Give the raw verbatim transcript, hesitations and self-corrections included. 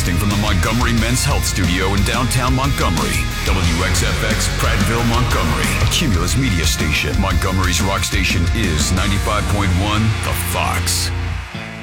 Broadcasting from the Montgomery Men's Health Studio in downtown Montgomery. W X F X, Prattville, Montgomery. Cumulus Media Station. Montgomery's rock station is ninety-five point one The Fox.